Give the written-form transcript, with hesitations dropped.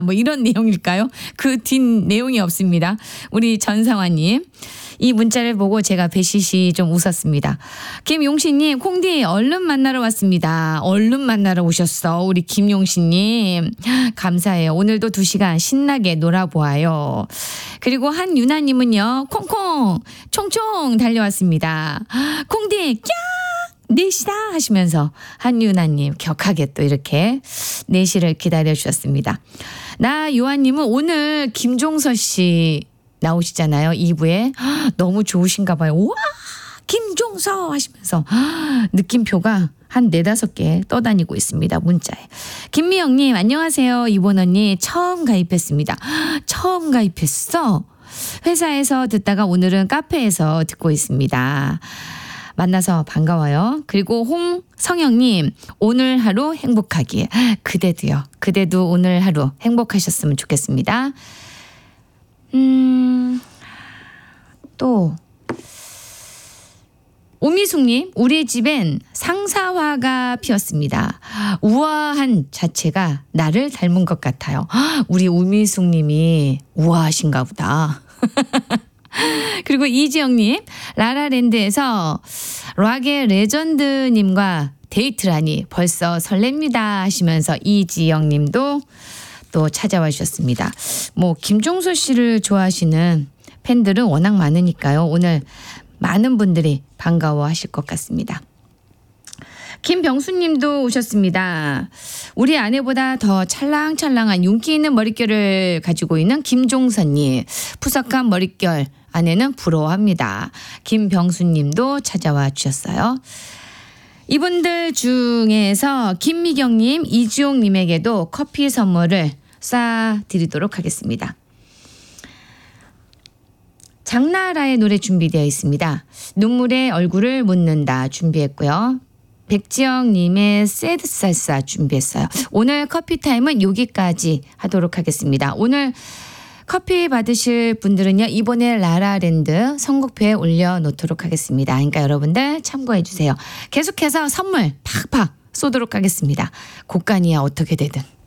뭐 이런 내용일까요? 그 뒷 내용이 없습니다. 우리 전상환님. 이 문자를 보고 제가 배시시 좀 웃었습니다. 김용신님, 콩디 얼른 만나러 왔습니다. 얼른 만나러 오셨어. 우리 김용신님. 감사해요. 오늘도 2시간 신나게 놀아보아요. 그리고 한유나님은요, 콩콩, 총총 달려왔습니다. 콩디, 꺄! 내시다 하시면서 한유나님 격하게 또 이렇게 내시를 기다려주셨습니다. 나 요한님은 오늘 김종서 씨 나오시잖아요. 2부에. 너무 좋으신가 봐요. 우와 김종서 하시면서 느낌표가 한 4-5개 떠다니고 있습니다. 문자에. 김미영님 안녕하세요. 이번 언니 처음 가입했습니다. 처음 가입했어? 회사에서 듣다가 오늘은 카페에서 듣고 있습니다. 만나서 반가워요. 그리고 홍성영님 오늘 하루 행복하기에. 그대도요. 그대도 오늘 하루 행복하셨으면 좋겠습니다. 또 오미숙님 우리 집엔 상사화가 피었습니다. 우아한 자체가 나를 닮은 것 같아요. 우리 오미숙님이 우아하신가 보다. 그리고 이지영님 라라랜드에서 락의 레전드님과 데이트라니 벌써 설렙니다 하시면서 이지영님도 또 찾아와 주셨습니다. 뭐 김종서 씨를 좋아하시는 팬들은 워낙 많으니까요. 오늘 많은 분들이 반가워하실 것 같습니다. 김병수님도 오셨습니다. 우리 아내보다 더 찰랑찰랑한 윤기 있는 머릿결을 가지고 있는 김종선님. 푸석한 머릿결 아내는 부러워합니다. 김병수님도 찾아와 주셨어요. 이분들 중에서 김미경님, 이주용님에게도 커피 선물을 쏴드리도록 하겠습니다. 장나라의 노래 준비되어 있습니다. 눈물의 얼굴을 묻는다 준비했고요. 백지영님의 새드살사 준비했어요. 오늘 커피타임은 여기까지 하도록 하겠습니다. 오늘 커피 받으실 분들은요. 이번에 라라랜드 선곡표에 올려놓도록 하겠습니다. 그러니까 여러분들 참고해 주세요. 계속해서 선물 팍팍 쏘도록 하겠습니다. 곡간이야 어떻게 되든.